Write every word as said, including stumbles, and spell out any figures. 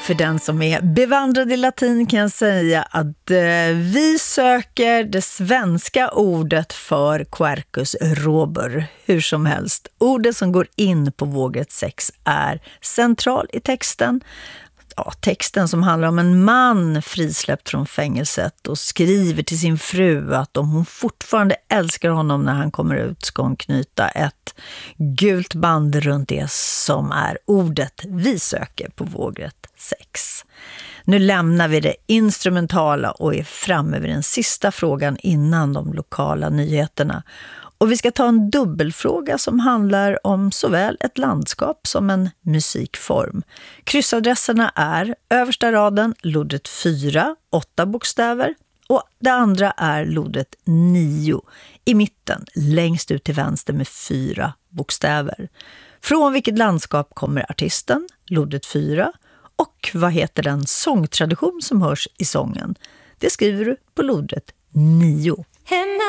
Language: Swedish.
För den som är bevandrad i latin kan jag säga att eh, vi söker det svenska ordet för quercus robur. Hur som helst, ordet som går in på vågrätt sex är central i texten. Ja, texten som handlar om en man frisläppt från fängelset och skriver till sin fru att om hon fortfarande älskar honom när han kommer ut ska hon knyta ett gult band runt det som är ordet vi söker på vågrätt sex. Nu lämnar vi det instrumentala och är framme vid den sista frågan innan de lokala nyheterna. Och vi ska ta en dubbelfråga som handlar om såväl ett landskap som en musikform. Kryssadresserna är översta raden lodret fyra, åtta bokstäver. Och det andra är lodret nio, i mitten, längst ut till vänster med fyra bokstäver. Från vilket landskap kommer artisten, lodret fyra, och vad heter den sångtradition som hörs i sången? Det skriver du på lodret nio.